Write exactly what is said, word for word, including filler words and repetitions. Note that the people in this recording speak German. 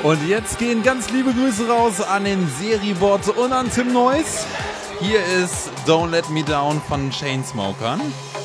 Und jetzt gehen ganz liebe Grüße raus an den Seribot und an Tim Noyes. Hier ist Don't Let Me Down von Chainsmokern.